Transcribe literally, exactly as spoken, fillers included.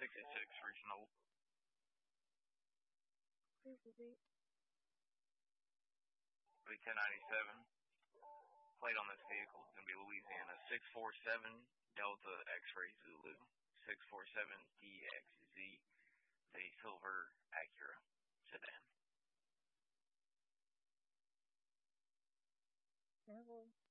sixty-six original. V ten ninety-seven. Plate on this vehicle is going to be Louisiana six four seven Delta X-Ray Zulu. six four seven D X Z. The silver Acura sedan.